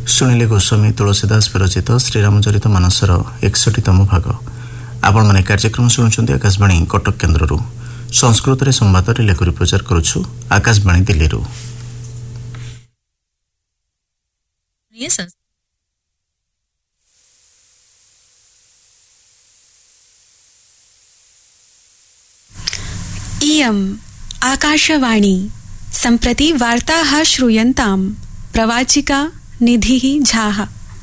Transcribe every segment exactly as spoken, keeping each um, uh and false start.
शुणिले गोस्वामी तुलसीदास विरचित श्रीरामचरित मानसर एकसठतम भाग। आपण माने कार्यक्रम शुणुछन्ती आकाशवाणी कटक केन्द्ररू। संस्कृत रे संवाद रिलेकरी प्रचार करुछु आकाशवाणी दिल्लीरू। इयम् आकाशवाणी सम्प्रति वार्ताः श्रूयन्ताम्। प्रवाचिका निधिः झाः।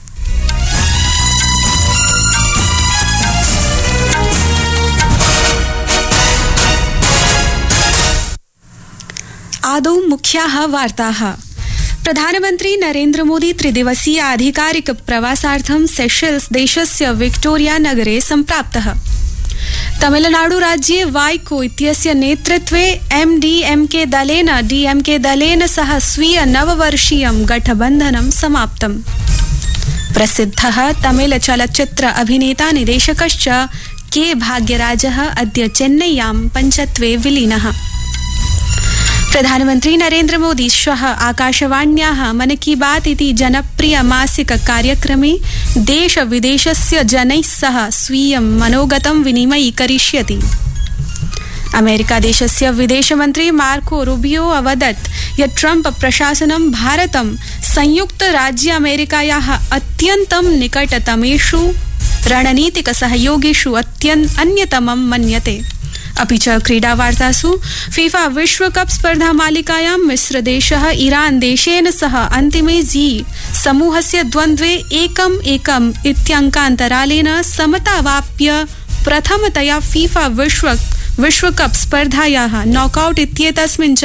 आदौ मुख्याः वार्ताः। प्रधानमन्त्री नरेन्द्र मोदी त्रिदिवसीय आधिकारिक प्रवासार्थं सेशेल्स देशस्य विक्टोरिया नगरे सम्प्राप्तः। तमिलनाडु राज्ये वाइको इत्यस्य नेतृत्वे एमडीएमके दलेन डीएमके दलेन सह स्वीय नववर्षीयं गठबन्धनं समाप्तम्। प्रसिद्धः तमिल चलच्चित्र अभिनेता निदेशकश्च के भाग्यराजः अद्य चेन्नय्यां पञ्चत्वे विलीनः। प्रधानमन्त्री नरेन्द्र मोदी श्वः आकाशवाण्याः मन की बात इति जनप्रिय मासिक कार्यक्रमे देश विदेशस्य जनैः सह स्वीयं मनोगतं विनिमयीकरिष्यति। अमेरिका देशस्य विदेशमन्त्री मार्को रूबियो अवदत् यत् ट्रम्प प्रशासनं भारतं संयुक्त राज्य अमेरिकायाः अत्यन्तं निकटतमेषु रणनीतिक सहयोगिषु अत्यन् अन्यतमं मन्यते। अपि च क्रीडावार्तासु फीफा विश्वकप स्पर्धा मालिकायां मिस्रदेशः ईरान देशेन सह अन्तिमे जी समूहस्य द्वन्द्वे एकम् एकम् इत्यङ्कान्तरालेन समतावाप्य प्रथमतया फीफा विश्व विश्वकप स्पर्धायाः नॉकआउट इत्येतस्मिन्